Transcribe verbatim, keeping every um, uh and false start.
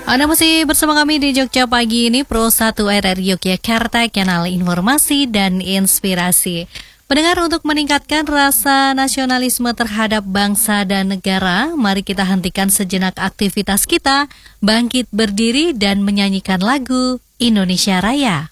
Anda masih bersama kami di Jogja Pagi ini, Pro satu R R Yogyakarta, kanal informasi dan inspirasi. Pendengar, untuk meningkatkan rasa nasionalisme terhadap bangsa dan negara, mari kita hentikan sejenak aktivitas kita, bangkit berdiri dan menyanyikan lagu Indonesia Raya.